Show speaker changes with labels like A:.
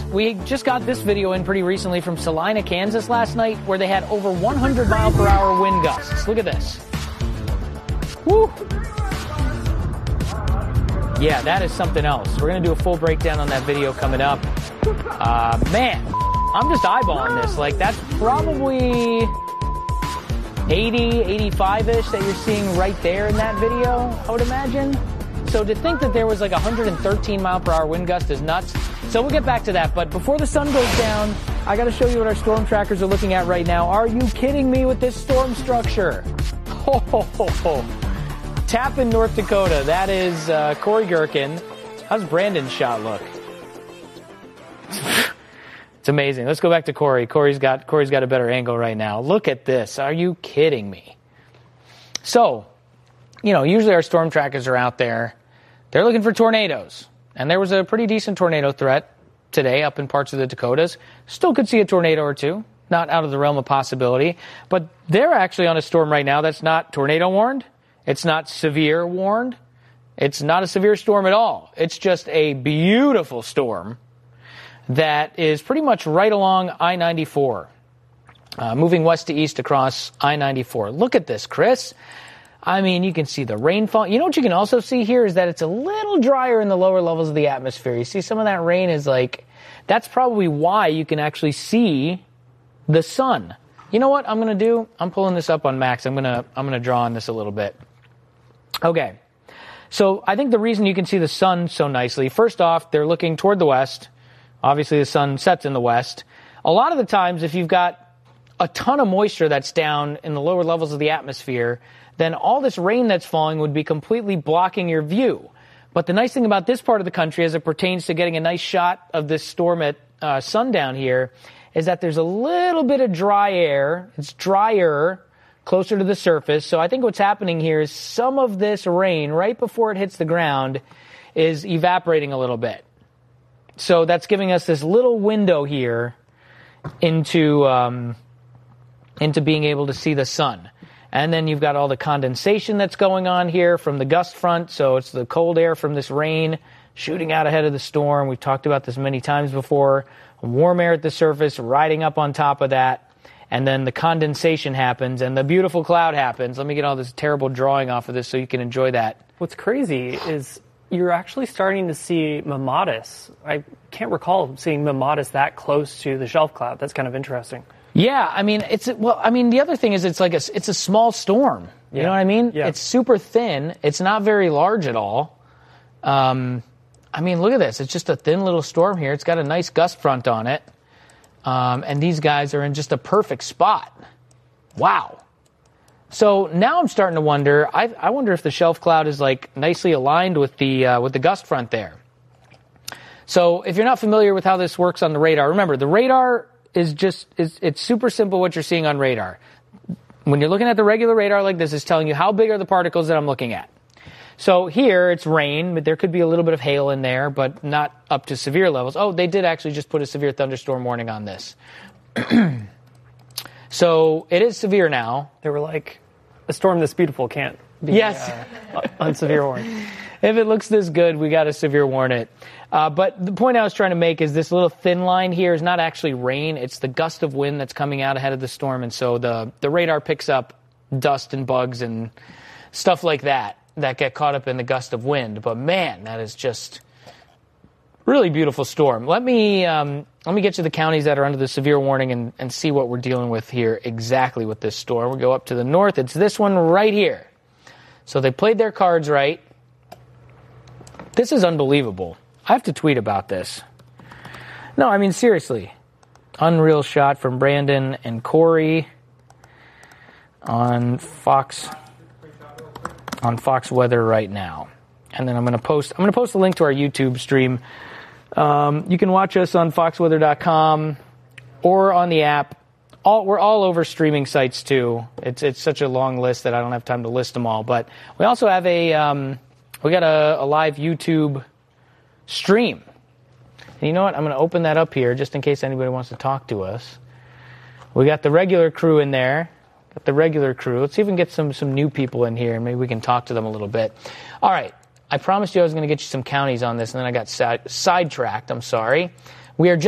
A: we just got this video in pretty recently from Salina, Kansas last night, where they had over 100 mile per hour wind gusts. Look at this. Woo! Yeah, that is something else. We're going to do a full breakdown on that video coming up. Man, I'm just eyeballing this. Like, that's probably 80, 85-ish that you're seeing right there in that video, I would imagine. So to think that there was like 113 mile per hour wind gust is nuts. So we'll get back to that. But before the sun goes down, I got to show you what our storm trackers are looking at right now. Are you kidding me with this storm structure? Ho, ho, ho, ho. Tappan, North Dakota. That is Corey Gherkin. How's Brandon's shot look? It's amazing. Let's go back to Corey. Corey's got a better angle right now. Look at this. Are you kidding me? So, you know, usually our storm trackers are out there. They're looking for tornadoes. And there was a pretty decent tornado threat today up in parts of the Dakotas. Still could see a tornado or two. Not out of the realm of possibility. But they're actually on a storm right now that's not tornado warned. It's not severe warned. It's not a severe storm at all. It's just a beautiful storm that is pretty much right along I-94, moving west to east across I-94. Look at this, Chris. I mean, you can see the rainfall. You know what you can also see here is that it's a little drier in the lower levels of the atmosphere. You see some of that rain is like, that's probably why you can actually see the sun. You know what I'm going to do? I'm pulling this up on Max. I'm going to draw on this a little bit. Okay. So I think the reason you can see the sun so nicely, first off, they're looking toward the west. Obviously, the sun sets in the west. A lot of the times, if you've got a ton of moisture that's down in the lower levels of the atmosphere, then all this rain that's falling would be completely blocking your view. But the nice thing about this part of the country, as it pertains to getting a nice shot of this storm at sundown here, is that there's a little bit of dry air. It's drier closer to the surface. So I think what's happening here is some of this rain, right before it hits the ground, is evaporating a little bit. So that's giving us this little window here into being able to see the sun. And then you've got all the condensation that's going on here from the gust front. So it's the cold air from this rain shooting out ahead of the storm. We've talked about this many times before. Warm air at the surface riding up on top of that. And then the condensation happens and the beautiful cloud happens. Let me get all this terrible drawing off of this so you can enjoy that.
B: What's crazy is you're actually starting to see Mamatis. I can't recall seeing Mamatis that close to the shelf cloud. That's kind of interesting.
A: Yeah, I mean, the other thing is it's a small storm. You know what I mean?
B: Yeah.
A: It's super thin. It's not very large at all. I mean, look at this. It's just a thin little storm here. It's got a nice gust front on it. And these guys are in just a perfect spot. Wow. So now I'm starting to wonder, I wonder if the shelf cloud is like nicely aligned with the gust front there. So if you're not familiar with how this works on the radar, remember the radar it's super simple what you're seeing on radar. When you're looking at the regular radar like this, it's telling you how big are the particles that I'm looking at. So here it's rain, but there could be a little bit of hail in there, but not up to severe levels. Oh, they did actually just put a severe thunderstorm warning on this. So it is severe now.
B: They were like, a storm this beautiful can't be on severe warning.
A: If it looks this good, we got to severe warn it. But the point I was trying to make is this little thin line here is not actually rain. It's the gust of wind that's coming out ahead of the storm. And so the radar picks up dust and bugs and stuff like that get caught up in the gust of wind. But man, that is just really beautiful storm. Let me get you the counties that are under the severe warning and see what we're dealing with here exactly with this storm. We'll go up to the north. It's this one right here. So they played their cards right. This is unbelievable. I have to tweet about this. No, I mean, seriously. Unreal shot from Brandon and Corey on Fox Weather right now. And then I'm going to post a link to our YouTube stream. You can watch us on foxweather.com or on the app. We're all over streaming sites too. It's such a long list that I don't have time to list them all. But we also have we got a live YouTube stream. And you know what? I'm going to open that up here just in case anybody wants to talk to us. We got the regular crew in there. Let's see if we can get some new people in here. Maybe we can talk to them a little bit. All right. I promised you I was going to get you some counties on this, and then I got sidetracked. I'm sorry. We are just